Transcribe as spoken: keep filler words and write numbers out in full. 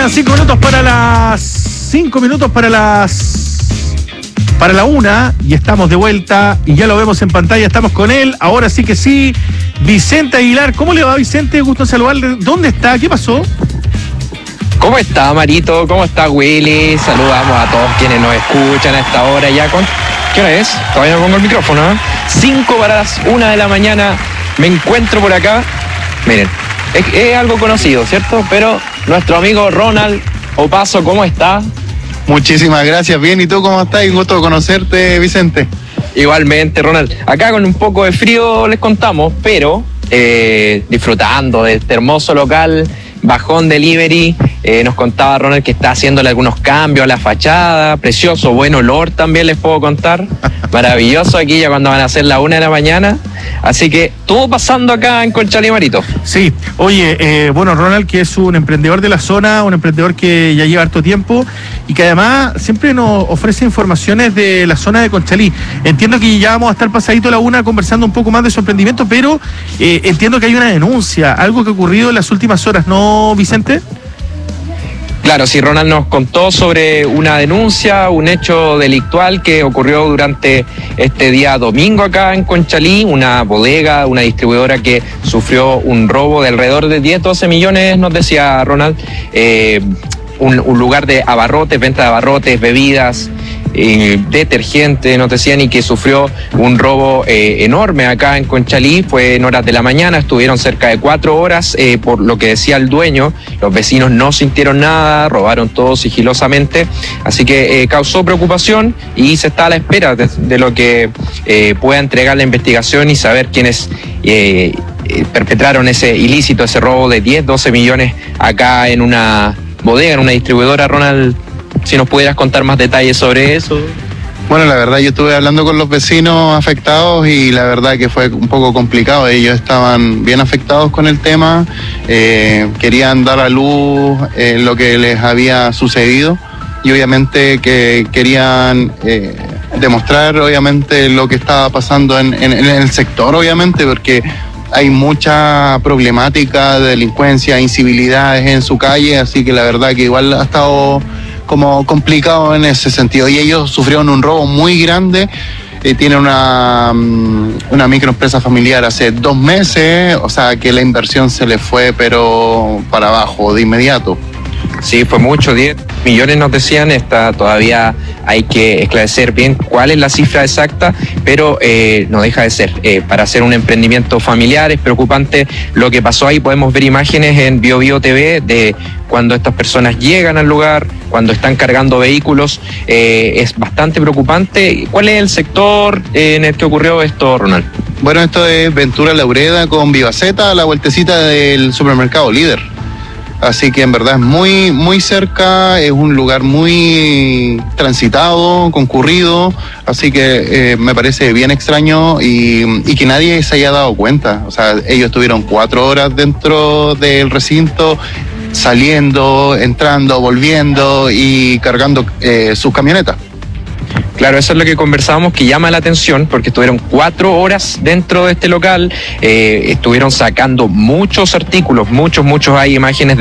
Faltan cinco minutos para las... Cinco minutos para las... Para la una, y estamos de vuelta, y ya lo vemos en pantalla, estamos con él, ahora sí que sí, Vicente Aguilar. ¿Cómo le va, Vicente? Gusto en saludarle. ¿Dónde está? ¿Qué pasó? ¿Cómo está, Marito? ¿Cómo está, Willy? Saludamos a todos quienes nos escuchan a esta hora ya con... ¿Qué hora es? Todavía no pongo el micrófono, ¿eh? Cinco para las una de la mañana, me encuentro por acá. Miren, es, es algo conocido, ¿cierto? Pero nuestro amigo Ronald Opaso, ¿cómo está? Muchísimas gracias, bien, ¿y tú cómo estás? Un gusto conocerte, Vicente. Igualmente, Ronald. Acá con un poco de frío les contamos, pero eh, disfrutando de este hermoso local, Bajón Delivery. Eh, nos contaba Ronald que está haciéndole algunos cambios a la fachada, precioso, buen olor también les puedo contar, maravilloso aquí ya cuando van a ser la una de la mañana, así que todo pasando acá en Conchalí, Marito. Sí, oye, eh, bueno, Ronald, que es un emprendedor de la zona, un emprendedor que ya lleva harto tiempo y que además siempre nos ofrece informaciones de la zona de Conchalí. Entiendo que ya vamos a estar pasadito a la una conversando un poco más de su emprendimiento, pero eh, entiendo que hay una denuncia, algo que ha ocurrido en las últimas horas, ¿no, Vicente? Claro, sí, Ronald nos contó sobre una denuncia, un hecho delictual que ocurrió durante este día domingo acá en Conchalí, una bodega, una distribuidora que sufrió un robo de alrededor de diez, doce millones, nos decía Ronald, eh, un, un lugar de abarrotes, venta de abarrotes, bebidas, eh, detergente, nos decían, y que sufrió un robo eh, enorme acá en Conchalí. Fue en horas de la mañana, estuvieron cerca de cuatro horas, eh, por lo que decía el dueño. Los vecinos no sintieron nada, robaron todo sigilosamente, así que eh, causó preocupación y se está a la espera de, de lo que eh, pueda entregar la investigación y saber quiénes eh, eh, perpetraron ese ilícito, ese robo de diez, doce millones acá en una bodega, en una distribuidora. Ronald, si nos pudieras contar más detalles sobre eso. Bueno, la verdad, yo estuve hablando con los vecinos afectados y la verdad que fue un poco complicado. Ellos estaban bien afectados con el tema, eh, querían dar a luz eh, lo que les había sucedido y obviamente que querían eh, demostrar obviamente lo que estaba pasando en, en, en el sector, obviamente, porque hay mucha problemática de delincuencia, incivilidades en su calle, así que la verdad que igual ha estado como complicado en ese sentido. Y ellos sufrieron un robo muy grande, eh, tienen una, una microempresa familiar hace dos meses, o sea que la inversión se les fue pero para abajo de inmediato. Sí, fue mucho, diez millones nos decían, está, todavía hay que esclarecer bien cuál es la cifra exacta, pero eh, no deja de ser, eh, para hacer un emprendimiento familiar es preocupante lo que pasó ahí. Podemos ver imágenes en Bio Bio T V de cuando estas personas llegan al lugar, cuando están cargando vehículos, eh, es bastante preocupante. ¿Cuál es el sector en el que ocurrió esto, Ronald? Bueno, esto es Ventura Laureda con Vivaceta, a la vueltecita del supermercado Líder. Así que en verdad es muy, muy cerca, es un lugar muy transitado, concurrido, así que eh, me parece bien extraño y, y que nadie se haya dado cuenta. O sea, ellos estuvieron cuatro horas dentro del recinto, saliendo, entrando, volviendo y cargando eh, sus camionetas. Claro, eso es lo que conversábamos, que llama la atención, porque estuvieron cuatro horas dentro de este local, eh, estuvieron sacando muchos artículos, muchos, muchos, hay imágenes de